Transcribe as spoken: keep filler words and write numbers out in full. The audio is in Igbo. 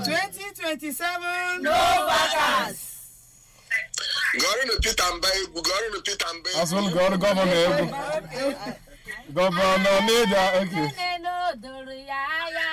twenty twenty-seven. No vacance. Gọrọ Peter Mbaye, gọrọ Peter Mbaye. Asụl gọrọ gọvanọ egwu. Gọvanọ n'ịda, okay.